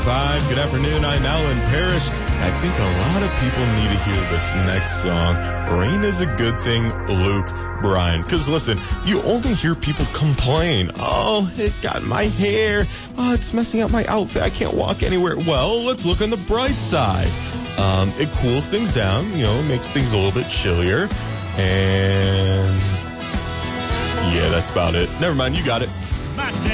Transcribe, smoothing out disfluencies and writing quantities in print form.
Good afternoon, I'm Alan Parrish. I think a lot of people need to hear this next song. Rain is a good thing, Luke Bryan. Because listen, you only hear people complain. Oh, it got my hair. Oh, it's messing up my outfit. I can't walk anywhere. Well, let's look on the bright side. It cools things down, makes things a little bit chillier. And yeah, that's about it. Never mind, you got it.